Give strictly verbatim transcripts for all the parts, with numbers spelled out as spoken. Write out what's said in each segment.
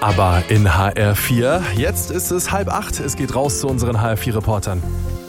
Aber in H R vier, jetzt ist es halb acht, es geht raus zu unseren H R vier Reportern.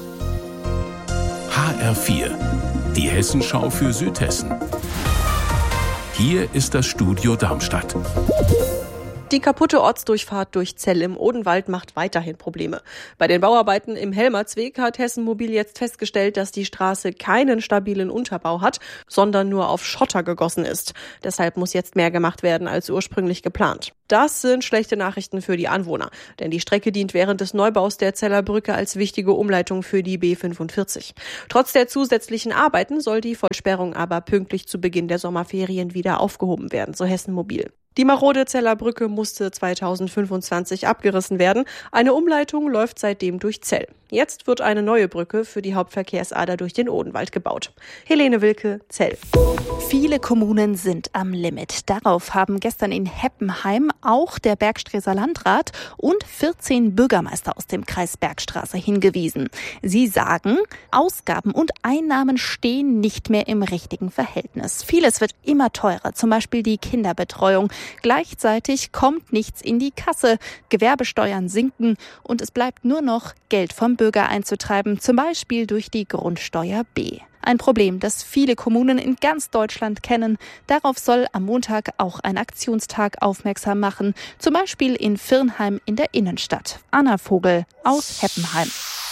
H R vier, die Hessenschau für Südhessen. Hier ist das Studio Darmstadt. Die kaputte Ortsdurchfahrt durch Zell im Odenwald macht weiterhin Probleme. Bei den Bauarbeiten im Helmertsweg hat Hessen Mobil jetzt festgestellt, dass die Straße keinen stabilen Unterbau hat, sondern nur auf Schotter gegossen ist. Deshalb muss jetzt mehr gemacht werden als ursprünglich geplant. Das sind schlechte Nachrichten für die Anwohner, denn die Strecke dient während des Neubaus der Zeller Brücke als wichtige Umleitung für die B fünfundvierzig. Trotz der zusätzlichen Arbeiten soll die Vollsperrung aber pünktlich zu Beginn der Sommerferien wieder aufgehoben werden, so Hessen Mobil. Die marode Zeller Brücke musste zweitausendfünfundzwanzig abgerissen werden. Eine Umleitung läuft seitdem durch Zell. Jetzt wird eine neue Brücke für die Hauptverkehrsader durch den Odenwald gebaut. Helene Wilke, Zell. Viele Kommunen sind am Limit. Darauf haben gestern in Heppenheim auch der Bergstreßer Landrat und vierzehn Bürgermeister aus dem Kreis Bergstraße hingewiesen. Sie sagen, Ausgaben und Einnahmen stehen nicht mehr im richtigen Verhältnis. Vieles wird immer teurer, zum Beispiel die Kinderbetreuung. Gleichzeitig kommt nichts in die Kasse. Gewerbesteuern sinken und es bleibt nur noch Geld vom Bürger einzutreiben, zum Beispiel durch die Grundsteuer B. Ein Problem, das viele Kommunen in ganz Deutschland kennen. Darauf soll am Montag auch ein Aktionstag aufmerksam machen, zum Beispiel in Virnheim in der Innenstadt. Anna Vogel aus Heppenheim.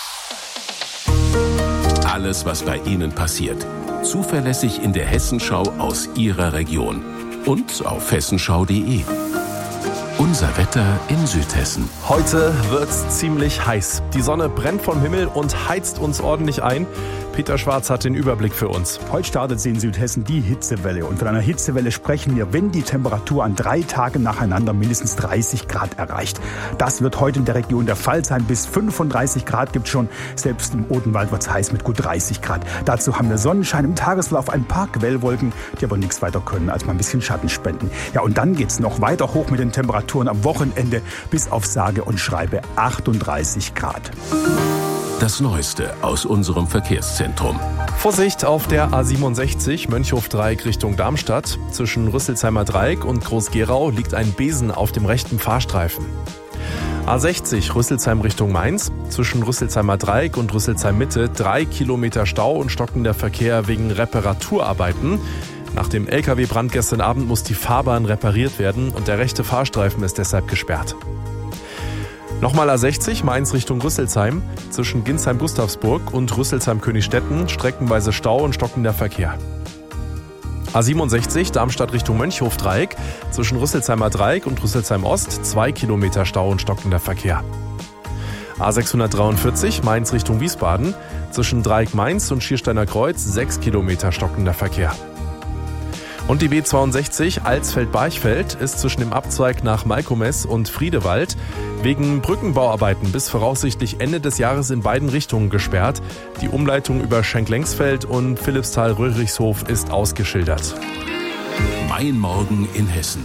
Alles, was bei Ihnen passiert, zuverlässig in der Hessenschau aus Ihrer Region und auf hessenschau punkt de. Unser Wetter in Südhessen. Heute wird's ziemlich heiß. Die Sonne brennt vom Himmel und heizt uns ordentlich ein. Peter Schwarz hat den Überblick für uns. Heute startet sie in Südhessen die Hitzewelle. Und von einer Hitzewelle sprechen wir, wenn die Temperatur an drei Tagen nacheinander mindestens dreißig Grad erreicht. Das wird heute in der Region der Fall sein. Bis fünfunddreißig Grad gibt es schon. Selbst im Odenwald wird es heiß mit gut dreißig Grad. Dazu haben wir Sonnenschein im Tagesverlauf, ein paar Quellwolken, die aber nichts weiter können, als mal ein bisschen Schatten spenden. Ja, und dann geht's noch weiter hoch mit den Temperaturen am Wochenende bis auf sage und schreibe achtunddreißig Grad. Das Neueste aus unserem Verkehrszentrum. Vorsicht auf der A siebenundsechzig Mönchhof-Dreieck Richtung Darmstadt. Zwischen Rüsselsheimer Dreieck und Groß-Gerau liegt ein Besen auf dem rechten Fahrstreifen. A sechzig Rüsselsheim Richtung Mainz. Zwischen Rüsselsheimer Dreieck und Rüsselsheim Mitte drei Kilometer Stau und stockender Verkehr wegen Reparaturarbeiten. Nach dem L K W-Brand gestern Abend muss die Fahrbahn repariert werden und der rechte Fahrstreifen ist deshalb gesperrt. Nochmal A sechzig, Mainz Richtung Rüsselsheim. Zwischen Ginsheim-Gustavsburg und Rüsselsheim-Königstetten streckenweise Stau und stockender Verkehr. A siebenundsechzig, Darmstadt Richtung Mönchhof-Dreieck. Zwischen Rüsselsheimer Dreieck und Rüsselsheim Ost zwei Kilometer Stau und stockender Verkehr. A sechshundertdreiundvierzig, Mainz Richtung Wiesbaden. Zwischen Dreieck Mainz und Schiersteiner Kreuz sechs Kilometer stockender Verkehr. Und die B zweiundsechzig Alsfeld-Barchfeld ist zwischen dem Abzweig nach Malkomes und Friedewald wegen Brückenbauarbeiten bis voraussichtlich Ende des Jahres in beiden Richtungen gesperrt. Die Umleitung über Schenklengsfeld und Philippsthal-Röhrichshof ist ausgeschildert. Mein Morgen in Hessen.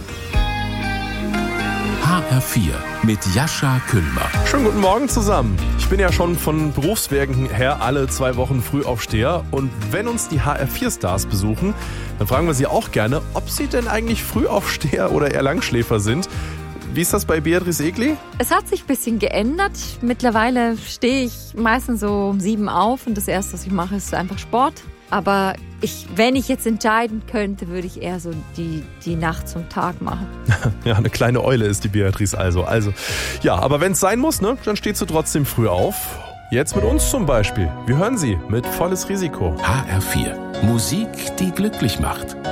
H R vier mit Jascha Küllmer. Schönen guten Morgen zusammen. Ich bin ja schon von Berufswegen her alle zwei Wochen Frühaufsteher. Und wenn uns die H R vier Stars besuchen, dann fragen wir sie auch gerne, ob sie denn eigentlich Frühaufsteher oder eher Langschläfer sind. Wie ist das bei Beatrice Egli? Es hat sich ein bisschen geändert. Mittlerweile stehe ich meistens so um sieben auf und das Erste, was ich mache, ist einfach Sport. Aber ich, wenn ich jetzt entscheiden könnte, würde ich eher so die, die Nacht zum Tag machen. Ja, eine kleine Eule ist die Beatrice also. Also ja, aber wenn es sein muss, ne, dann steht sie trotzdem früh auf. Jetzt mit uns zum Beispiel. Wir hören sie mit Volles Risiko. H R vier. Musik, die glücklich macht.